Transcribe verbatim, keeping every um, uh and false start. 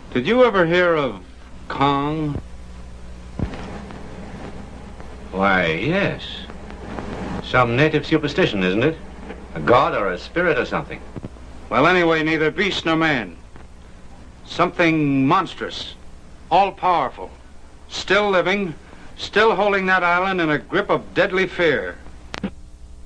Did you ever hear of Kong? Why, yes. Some native superstition, isn't it? A god or a spirit or something. Well, anyway, neither beast nor man. Something monstrous, all-powerful, still living, still holding that island in a grip of deadly fear.